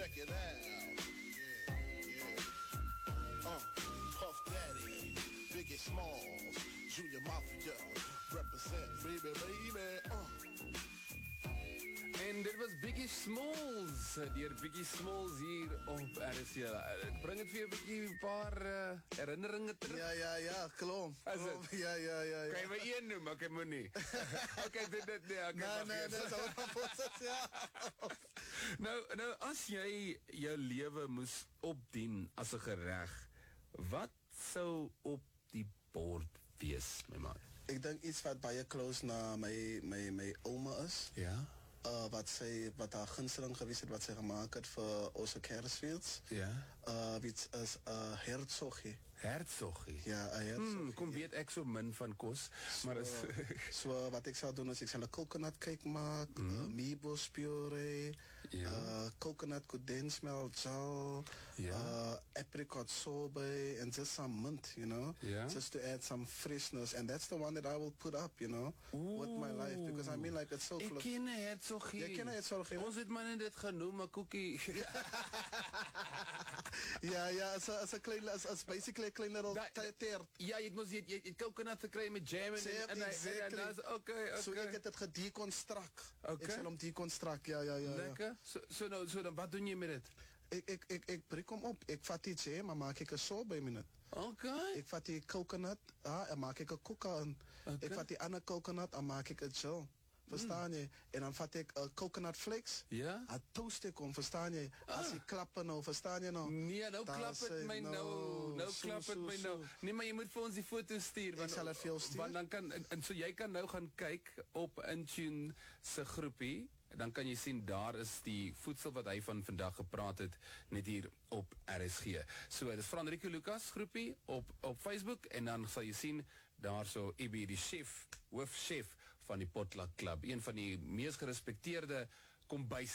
check it out. Puff Daddy, Biggie Smalls, Junior Mafia, represent baby. En dit was Biggie Smalls, deur Biggie Smalls hier op RSC. Ek bring het vir jou 'n bietjie paar herinneringe terug. Ja, klom. Ja. Kan jy my een noem? Okay, moenie. Okay, dit nee, Nee, dis ja. Nou as jy jou lewe moes opdien as 'n gereg, wat sou op die bord wees, my man? Ek dink iets wat baie close na my ouma is. Ja. Wat haar gunsteling gewees het, wat sy gemaak het vir ons Kersfeels. Ja. Iets is hertsogie. Hertsogie? Ja, hertsogie. Kom weet ek so min van kos, maar is... So wat ek sal doen is, ek sal 'n coconut cake maak, meatballs puree, coconut condensmel gel, apricot sorbet, and just some mint, you know, just to add some freshness, and that's the one that I will put up, you know, with my life, because I mean, like, it's so full of... Ek ken 'n hertsogie. Jy ken 'n hertsogie? Ons het maar net dit genoem, 'n koekie. Ja, as 'n klein, as basically 'n klein little tert. Ja, jy het coconut gekry met jam en dan okay. So ek het dit gedeconstruct. Ek sal hom deconstruct, ja. Lekker. So dan wat doen jy met dit? Ek breek hom op. Ek vat die jam, maar maak ek 'n sorbet met dit. Okay. Ek vat die coconut, en maak ek 'n koeka in. Ek vat die ander coconut en maak ek 'n gel. Verstaan jy? En dan vat ek coconut flakes. Ja. En toast ek hom, verstaan jy? As jy klappen nou, verstaan jy nou? Nee, nou klap het my nou. Nou klap het my nou. Nee, maar jy moet vir ons die foto stuur. Ek sal dit vir jou stuur. Want dan kan, en so jy kan nou gaan kyk op Intune se groepie. Dan kan jy sien, daar is die voedsel wat hy van vandag gepraat het, net hier op RSG. So, dit is Franrico Lucas groepie op Facebook, en dan sal jy sien, daar so Ibi, die chef, hoofchef van die Potluck Club, een van die mees gerespekteerde kombuis